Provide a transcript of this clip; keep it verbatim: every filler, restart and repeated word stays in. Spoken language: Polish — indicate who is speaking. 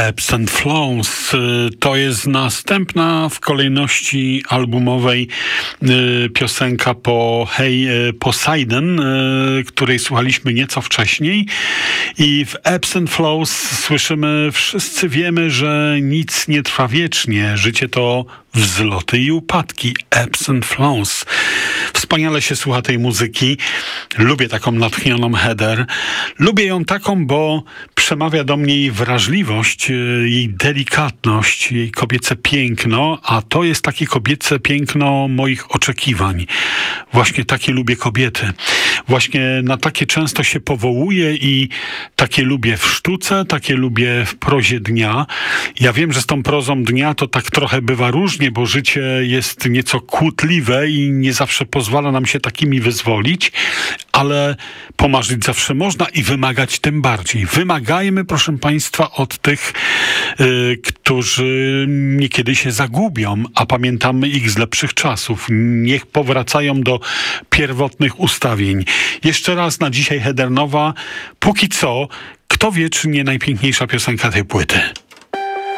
Speaker 1: Ebbs and Flows to jest następna w kolejności albumowej piosenka po Hey Poseidon, której słuchaliśmy nieco wcześniej. I w Ebbs and Flows słyszymy: wszyscy wiemy, że nic nie trwa wiecznie. Życie to wzloty i upadki. Ebbs and Flows. Wspaniale się słucha tej muzyki. Lubię taką natchnioną Heather. Lubię ją taką, bo przemawia do mnie jej wrażliwość, jej delikatność, jej kobiece piękno, a to jest takie kobiece piękno moich oczekiwań. Właśnie takie lubię kobiety. Właśnie na takie często się powołuję i takie lubię w sztuce, takie lubię w prozie dnia. Ja wiem, że z tą prozą dnia to tak trochę bywa różnie, bo życie jest nieco kłótliwe i nie zawsze pozwala nam się takimi wyzwolić, ale pomarzyć zawsze można i wymagać tym bardziej. Wymagajmy, proszę Państwa, od tych, yy, którzy niekiedy się zagubią, a pamiętamy ich z lepszych czasów. Niech powracają do pierwotnych ustawień. Jeszcze raz na dzisiaj Heather Nowa. Póki co, kto wie, czy nie najpiękniejsza piosenka tej płyty.